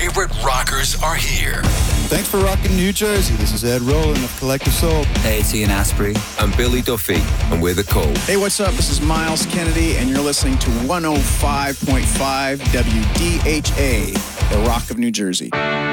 favorite rockers are here. Thanks for rocking New Jersey. This is Ed Rowland of Collective Soul. Hey, it's Ian Asprey. I'm Billy Duffy, and we're The Call. Hey, what's up? This is Miles Kennedy, and you're listening to 105.5 WDHA, the Rock of New Jersey.